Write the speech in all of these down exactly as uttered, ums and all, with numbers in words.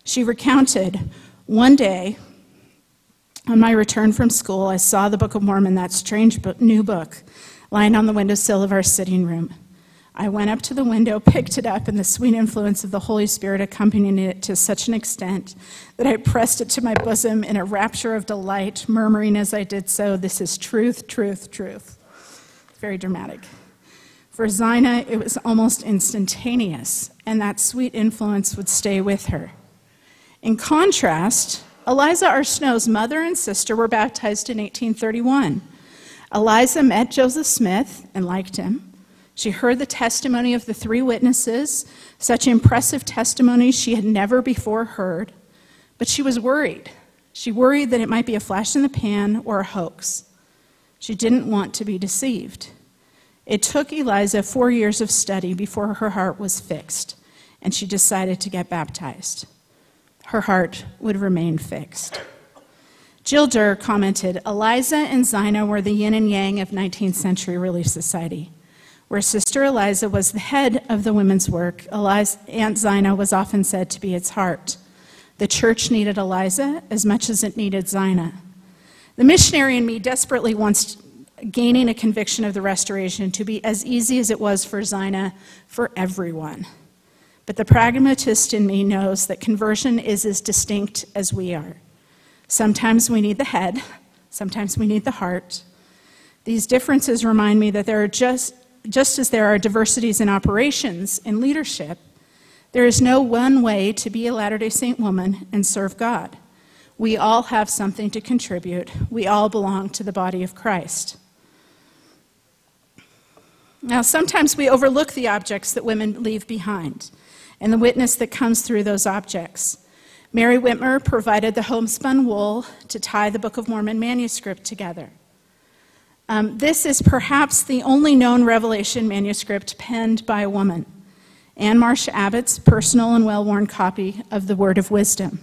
She recounted, "One day, on my return from school, I saw the Book of Mormon, that strange book, new book, lying on the windowsill of our sitting room. I went up to the window, picked it up, and the sweet influence of the Holy Spirit accompanied it to such an extent that I pressed it to my bosom in a rapture of delight, murmuring as I did so, 'This is truth, truth, truth.'" Very dramatic. For Zina, it was almost instantaneous, and that sweet influence would stay with her. In contrast, Eliza R. Snow's mother and sister were baptized in eighteen thirty-one. Eliza met Joseph Smith and liked him. She heard the testimony of the three witnesses, such impressive testimonies she had never before heard, but she was worried. She worried that it might be a flash in the pan or a hoax. She didn't want to be deceived. It took Eliza four years of study before her heart was fixed, and she decided to get baptized. Her heart would remain fixed. Jill Durr commented, "Eliza and Zina were the yin and yang of nineteenth century Relief Society. Where Sister Eliza was the head of the women's work, Eliza, Aunt Zina was often said to be its heart. The church needed Eliza as much as it needed Zina. The missionary in me desperately wants gaining a conviction of the restoration to be as easy as it was for Zina for everyone. But the pragmatist in me knows that conversion is as distinct as we are. Sometimes we need the head, sometimes we need the heart. These differences remind me that there are just, just as there are diversities in operations and leadership, there is no one way to be a Latter-day Saint woman and serve God. We all have something to contribute. We all belong to the body of Christ." Now, sometimes we overlook the objects that women leave behind and the witness that comes through those objects. Mary Whitmer provided the homespun wool to tie the Book of Mormon manuscript together. Um, this is perhaps the only known Revelation manuscript penned by a woman, Anne Marsh Abbott's personal and well-worn copy of the Word of Wisdom.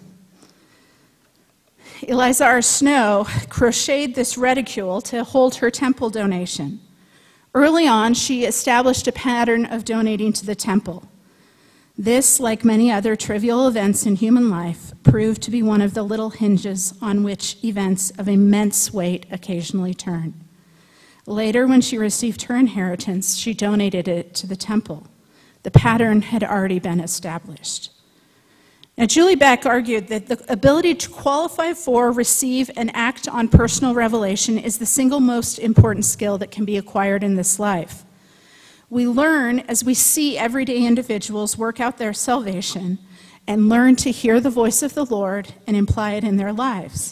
Eliza R. Snow crocheted this reticule to hold her temple donation. Early on, she established a pattern of donating to the temple. This, like many other trivial events in human life, proved to be one of the little hinges on which events of immense weight occasionally turn. Later, when she received her inheritance, she donated it to the temple. The pattern had already been established. Now, Julie Beck argued that the ability to qualify for, receive, and act on personal revelation is the single most important skill that can be acquired in this life. We learn as we see everyday individuals work out their salvation and learn to hear the voice of the Lord and imply it in their lives.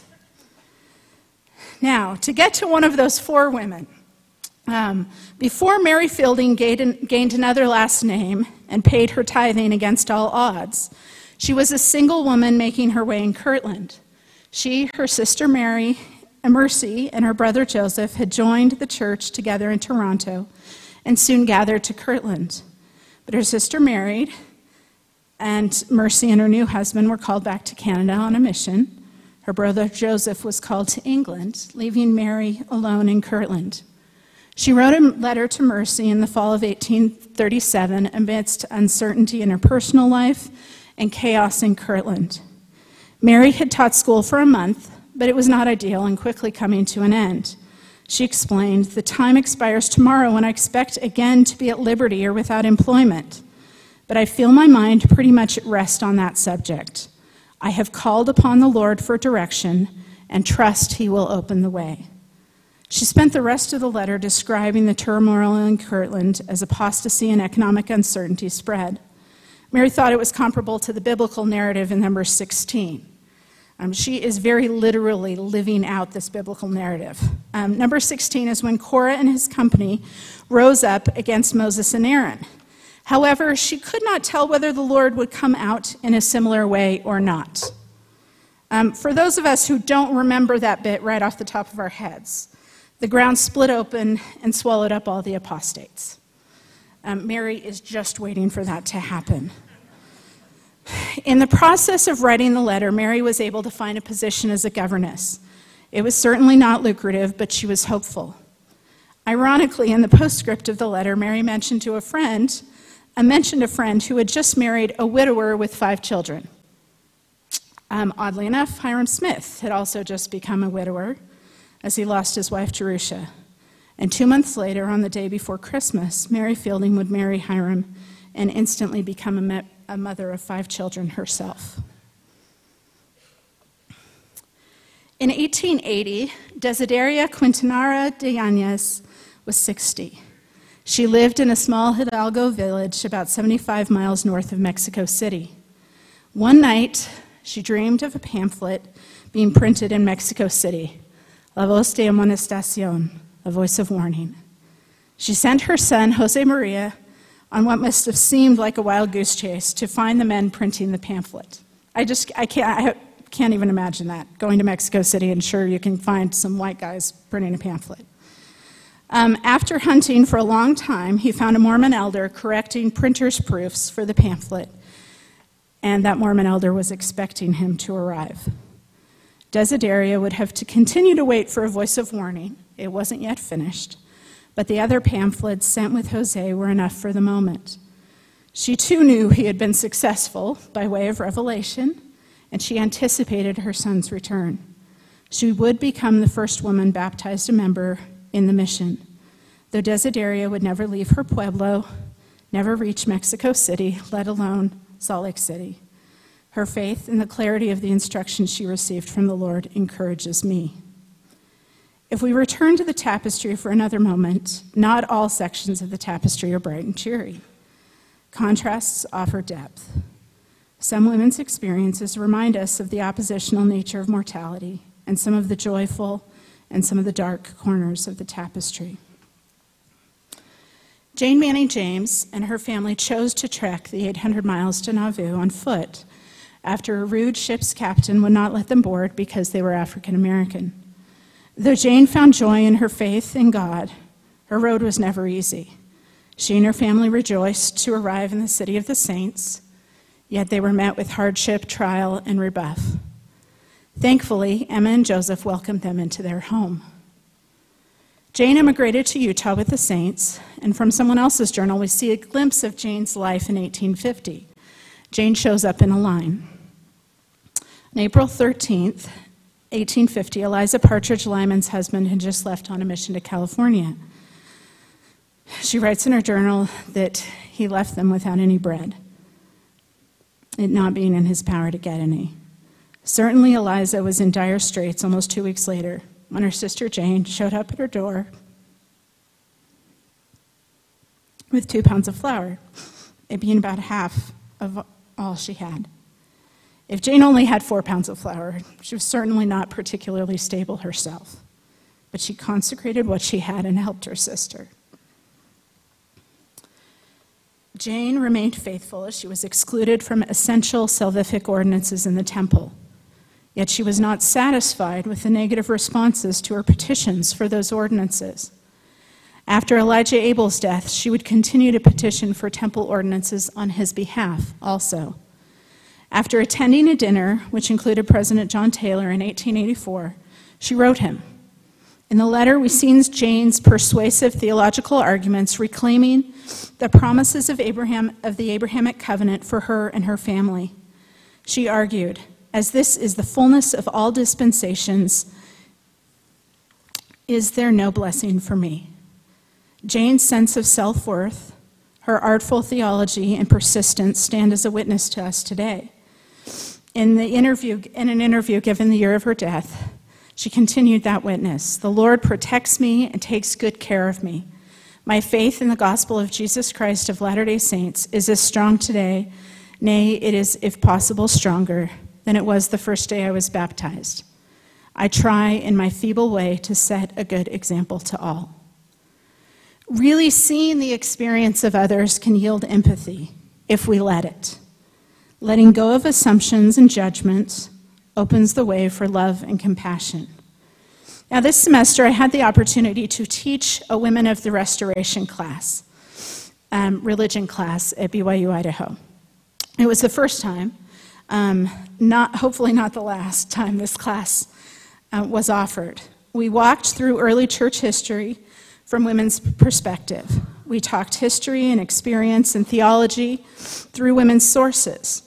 Now, to get to one of those four women, um, before Mary Fielding gained, gained another last name and paid her tithing against all odds, she was a single woman making her way in Kirtland. She, her sister Mary, Mercy, and her brother Joseph had joined the church together in Toronto and soon gathered to Kirtland. But her sister married, and Mercy and her new husband were called back to Canada on a mission. Her brother Joseph was called to England, leaving Mary alone in Kirtland. She wrote a letter to Mercy in the fall of eighteen thirty-seven amidst uncertainty in her personal life and chaos in Kirtland. Mary had taught school for a month, but it was not ideal and quickly coming to an end. She explained, "The time expires tomorrow when I expect again to be at liberty or without employment. But I feel my mind pretty much at rest on that subject. I have called upon the Lord for direction and trust He will open the way." She spent the rest of the letter describing the turmoil in Kirtland as apostasy and economic uncertainty spread. Mary thought it was comparable to the biblical narrative in number sixteen. Um, she is very literally living out this biblical narrative. Um, number sixteen is when Korah and his company rose up against Moses and Aaron. However, she could not tell whether the Lord would come out in a similar way or not. Um, for those of us who don't remember that bit right off the top of our heads, the ground split open and swallowed up all the apostates. Um, Mary is just waiting for that to happen. In the process of writing the letter, Mary was able to find a position as a governess. It was certainly not lucrative, but she was hopeful. Ironically, in the postscript of the letter, Mary mentioned to a friend, uh, mentioned a friend who had just married a widower with five children. Um, oddly enough, Hyrum Smith had also just become a widower as he lost his wife Jerusha. And two months later, on the day before Christmas, Mary Fielding would marry Hyrum and instantly become a, me- a mother of five children herself. In eighteen eighty, Desideria Quintanara de Yanez was sixty. She lived in a small Hidalgo village about seventy-five miles north of Mexico City. One night, she dreamed of a pamphlet being printed in Mexico City, La Voz de Amonestación, a voice of warning. She sent her son, Jose Maria, on what must have seemed like a wild goose chase to find the men printing the pamphlet. I just, I can't, I can't even imagine that, going to Mexico City and sure you can find some white guys printing a pamphlet. Um, after hunting for a long time, he found a Mormon elder correcting printer's proofs for the pamphlet, and that Mormon elder was expecting him to arrive. Desideria would have to continue to wait for a voice of warning. It wasn't yet finished, but the other pamphlets sent with Jose were enough for the moment. She too knew he had been successful by way of revelation, and she anticipated her son's return. She would become the first woman baptized a member in the mission, though Desideria would never leave her pueblo, never reach Mexico City, let alone Salt Lake City. Her faith in the clarity of the instruction she received from the Lord encourages me. If we return to the tapestry for another moment, not all sections of the tapestry are bright and cheery. Contrasts offer depth. Some women's experiences remind us of the oppositional nature of mortality and some of the joyful and some of the dark corners of the tapestry. Jane Manning James and her family chose to trek the eight hundred miles to Nauvoo on foot after a rude ship's captain would not let them board because they were African American. Though Jane found joy in her faith in God, her road was never easy. She and her family rejoiced to arrive in the city of the saints, yet they were met with hardship, trial, and rebuff. Thankfully, Emma and Joseph welcomed them into their home. Jane immigrated to Utah with the saints, and from someone else's journal, we see a glimpse of Jane's life in eighteen fifty. Jane shows up in a line. On April thirteenth, eighteen fifty, Eliza Partridge Lyman's husband had just left on a mission to California. She writes in her journal that he left them without any bread, it not being in his power to get any. Certainly, Eliza was in dire straits almost two weeks later when her sister Jane showed up at her door with two pounds of flour, it being about half of all she had. If Jane only had four pounds of flour, she was certainly not particularly stable herself, but she consecrated what she had and helped her sister. Jane remained faithful as she was excluded from essential salvific ordinances in the temple. Yet she was not satisfied with the negative responses to her petitions for those ordinances. After Elijah Abel's death, she would continue to petition for temple ordinances on his behalf also. After attending a dinner, which included President John Taylor in eighteen eighty-four, she wrote him. In the letter, we see Jane's persuasive theological arguments reclaiming the promises of Abraham of the Abrahamic covenant for her and her family. She argued, as this is the fullness of all dispensations, is there no blessing for me? Jane's sense of self-worth, her artful theology, and persistence stand as a witness to us today. In, the interview, in an interview given the year of her death, she continued that witness. The Lord protects me and takes good care of me. My faith in the gospel of Jesus Christ of Latter-day Saints is as strong today, nay, it is, if possible, stronger than it was the first day I was baptized. I try in my feeble way to set a good example to all. Really seeing the experience of others can yield empathy if we let it. Letting go of assumptions and judgments opens the way for love and compassion. Now, this semester, I had the opportunity to teach a Women of the Restoration class, um, religion class at B Y U Idaho. It was the first time, um, not hopefully not the last time this class uh, was offered. We walked through early church history from women's perspective. We talked history and experience and theology through women's sources.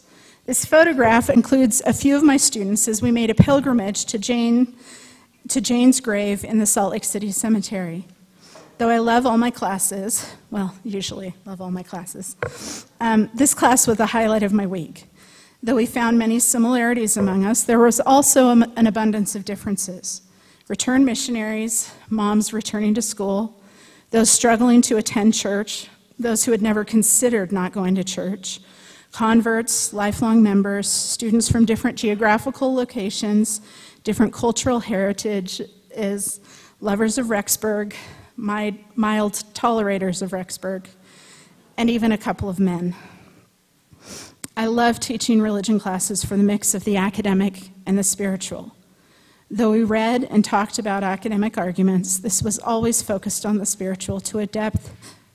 This photograph includes a few of my students as we made a pilgrimage to Jane, to Jane's grave in the Salt Lake City Cemetery. Though I love all my classes, well, usually love all my classes, um, this class was the highlight of my week. Though we found many similarities among us, there was also an abundance of differences. Returned missionaries, moms returning to school, those struggling to attend church, those who had never considered not going to church, converts, lifelong members, students from different geographical locations, different cultural heritages, lovers of Rexburg, mild tolerators of Rexburg, and even a couple of men. I love teaching religion classes for the mix of the academic and the spiritual. Though we read and talked about academic arguments, this was always focused on the spiritual to a depth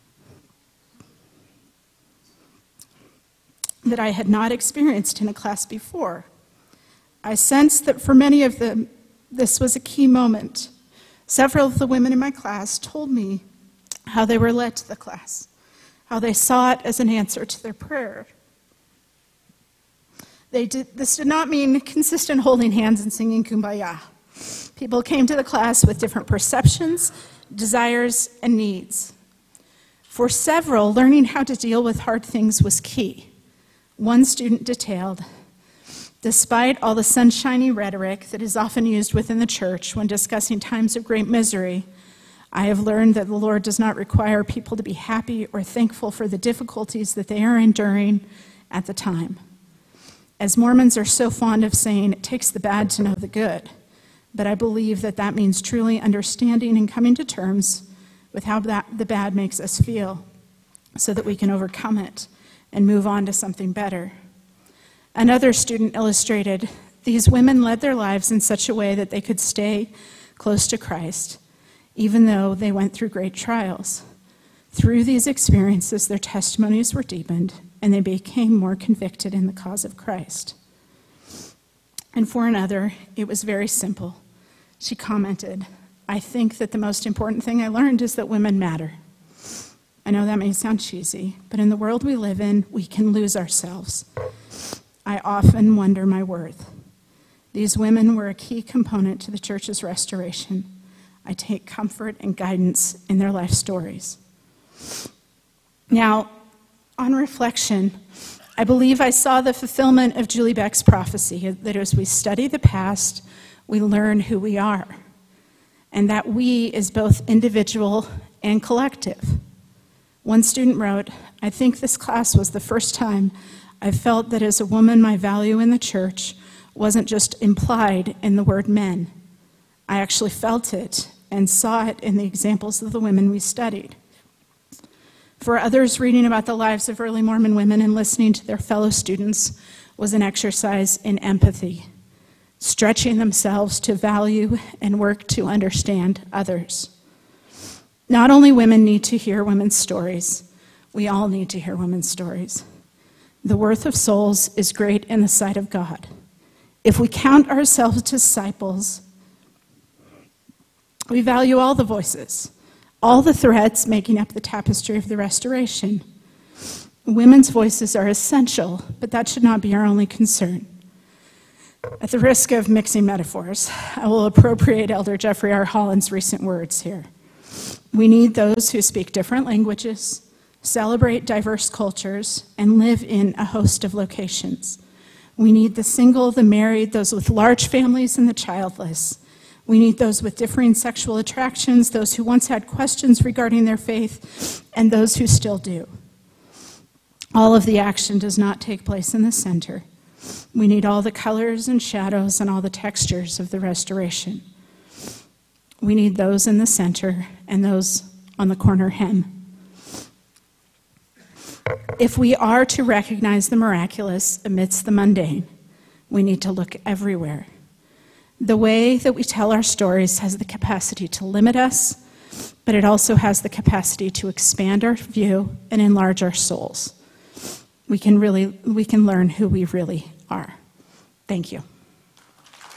that I had not experienced in a class before. I sensed that for many of them, this was a key moment. Several of the women in my class told me how they were led to the class, how they saw it as an answer to their prayer. They did, this did not mean consistent holding hands and singing Kumbaya. People came to the class with different perceptions, desires, and needs. For several, learning how to deal with hard things was key. One student detailed, despite all the sunshiny rhetoric that is often used within the church when discussing times of great misery, I have learned that the Lord does not require people to be happy or thankful for the difficulties that they are enduring at the time. As Mormons are so fond of saying, it takes the bad to know the good, but I believe that that means truly understanding and coming to terms with how that, the bad makes us feel so that we can overcome it and move on to something better. Another student illustrated, these women led their lives in such a way that they could stay close to Christ, even though they went through great trials. Through these experiences, their testimonies were deepened, and they became more convicted in the cause of Christ. And for another, it was very simple. She commented, I think that the most important thing I learned is that women matter. I know that may sound cheesy, but in the world we live in, we can lose ourselves. I often wonder my worth. These women were a key component to the church's restoration. I take comfort and guidance in their life stories. Now, on reflection, I believe I saw the fulfillment of Julie Beck's prophecy, that as we study the past, we learn who we are, and that we is both individual and collective. One student wrote, I think this class was the first time I felt that as a woman, my value in the church wasn't just implied in the word men. I actually felt it and saw it in the examples of the women we studied. For others, reading about the lives of early Mormon women and listening to their fellow students was an exercise in empathy, stretching themselves to value and work to understand others. Not only women need to hear women's stories, we all need to hear women's stories. The worth of souls is great in the sight of God. If we count ourselves disciples, we value all the voices, all the threads making up the tapestry of the restoration. Women's voices are essential, but that should not be our only concern. At the risk of mixing metaphors, I will appropriate Elder Jeffrey R. Holland's recent words here. We need those who speak different languages, celebrate diverse cultures, and live in a host of locations. We need the single, the married, those with large families, and the childless. We need those with differing sexual attractions, those who once had questions regarding their faith, and those who still do. All of the action does not take place in the center. We need all the colors and shadows and all the textures of the restoration. We need those in the center and those on the corner hem. If we are to recognize the miraculous amidst the mundane, we need to look everywhere. The way that we tell our stories has the capacity to limit us, but it also has the capacity to expand our view and enlarge our souls. We can really, we can learn who we really are. Thank you.